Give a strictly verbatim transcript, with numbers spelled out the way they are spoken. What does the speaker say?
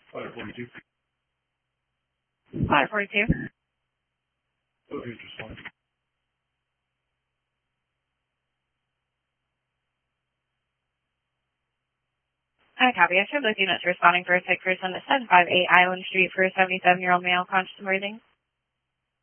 five forty-two. five forty-two. Okay, just fine. I copy. I should look units responding for a sick person at seven five eight Island Street for a seventy-seven-year-old male conscious and breathing.